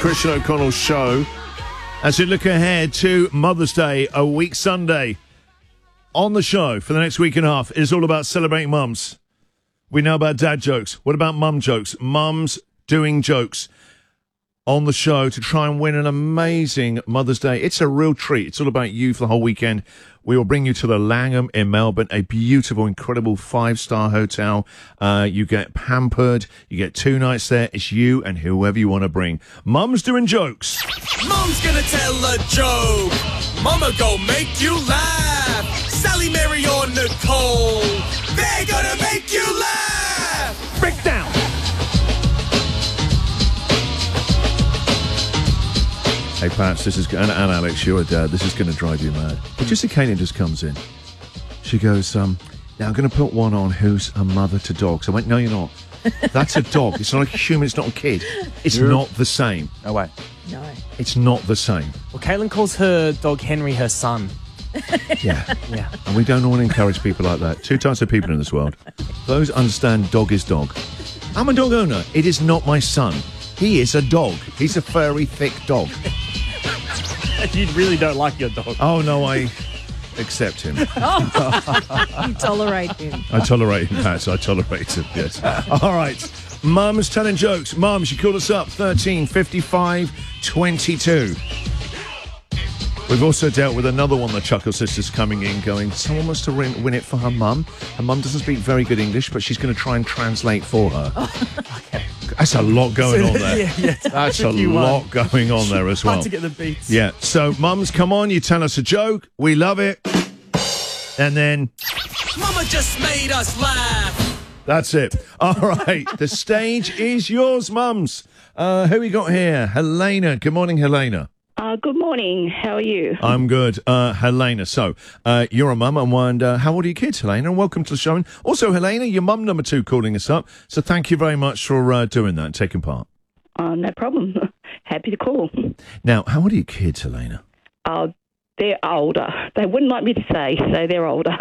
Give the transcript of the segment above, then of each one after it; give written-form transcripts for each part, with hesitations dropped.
Christian O'Connell's show as we look ahead to Mother's Day, a week Sunday. On the show for the next week and a half is all about celebrating mums. We know about dad jokes. What about mum jokes? Mums doing jokes on the show to try and win an amazing Mother's Day. It's a real treat. It's all about you for the whole weekend. We will bring you to the Langham in Melbourne, a beautiful, incredible 5-star hotel. You get pampered. You get 2 nights there. It's you and whoever you want to bring. Mum's doing jokes. Mum's gonna tell a joke. Mama gon' make you laugh. Sally, Mary, or Nicole, they're gonna make you laugh. Break down. Hey, Pats, this is, and Alex, you're a dad. This is going to drive you mad. But just Katie just comes in. She goes, now I'm going to put one on who's a mother to dogs. I went, no, you're not. That's a dog. It's not a human. It's not a kid. It's not the same. No way. No. It's not the same. Well, Caitlin calls her dog Henry her son. Yeah. Yeah. And we don't want to encourage people like that. 2 types of people in this world. Those understand dog is dog. I'm a dog owner. It is not my son. He is a dog. He's a furry, thick dog. You really don't like your dog. Oh, no, I accept him. You tolerate him. I tolerate him, Pat. I tolerate him, yes. All right. Mum's telling jokes. Mums, you call us up, 13 55 22. We've also dealt with another one, the Chuckle Sisters coming in going, someone wants to win it for her mum. Her mum doesn't speak very good English, but she's going to try and translate for her. Okay. That's a lot going on there. Yeah, That's a lot going on there as well. Hard to get the beats. Yeah. So, mums, come on. You tell us a joke. We love it. And then... Mama just made us laugh. That's it. All right. The stage is yours, mums. Who we got here? Helena. Good morning, Helena. Good morning. How are you? I'm good. Helena, so you're a mum, and how old are your kids, Helena? And welcome to the show. And also, Helena, your mum number 2 calling us up. So thank you very much for doing that and taking part. No problem. Happy to call. Now, how old are your kids, Helena? They're older. They wouldn't like me to say, so they're older.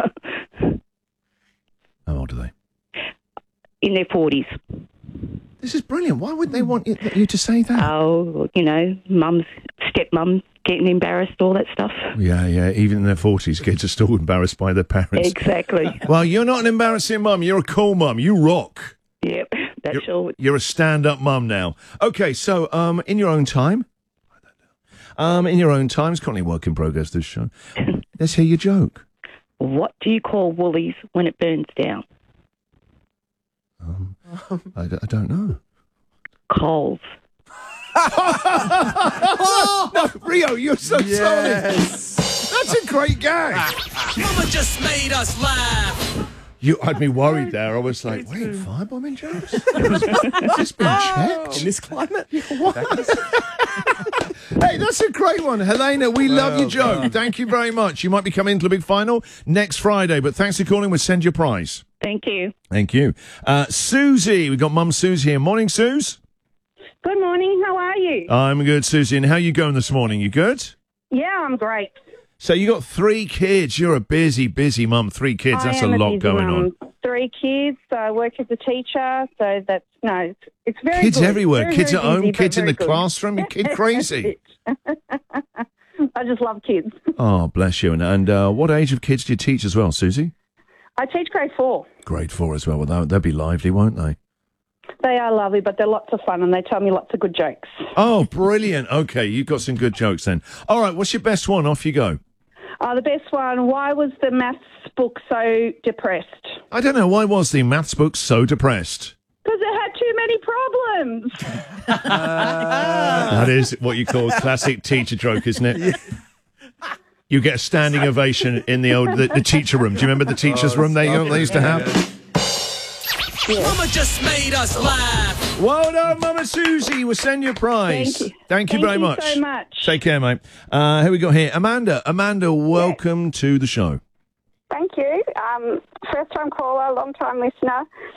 How old are they? In their 40s. This is brilliant. Why would they want you to say that? Oh, mums, stepmum getting embarrassed, all that stuff. Yeah. Even in their 40s, kids are still embarrassed by their parents. Exactly. Well, you're not an embarrassing mum. You're a cool mum. You rock. Yep, that's all. You're a stand-up mum now. Okay, so in your own time, it's currently work in progress, this show. Let's hear your joke. What do you call Woolies when it burns down? I don't know. Coals. No, Rio, you're so solid. That's a great gag. Mama just made us laugh. You had me worried there. I was like, wait, firebombing jokes? Has this been checked? In this climate? Hey, that's a great one. Helena, we love your joke. Thank you very much. You might be coming into the big final next Friday, but thanks for calling. We'll send you a prize. Thank you. Thank you. Susie, we've got Mum Susie here. Morning, Suze. Good morning. How are you? I'm good, Susie. And how you going this morning? You good? Yeah, I'm great. So you got 3 kids. You're a busy, busy mum. 3 kids. That's a lot going on. 3 kids. I work as a teacher, so it's very kids good. everywhere. Very, kids very at home. busy, Kids in the good. classroom. You kid crazy. I just love kids. Oh, bless you. And what age of kids do you teach as well, Susie? I teach grade 4. Grade 4 as well. Well, they'll be lively, won't they? They are lovely, but they're lots of fun, and they tell me lots of good jokes. Oh, brilliant. Okay, you've got some good jokes then. All right, what's your best one? Off you go. The best one, why was the maths book so depressed? I don't know. Why was the maths book so depressed? Because it had too many problems. That is what you call classic teacher joke, isn't it? Yeah. You get a standing ovation in the teacher room. Do you remember the teacher's room they used to have? Yeah. Mama just made us laugh. Well done, Mama Susie. We'll send you a prize. Thank you very much. Thank you so much. Take care, mate. Who we got here? Amanda. Amanda, welcome to the show. Thank you. First time caller, long time listener.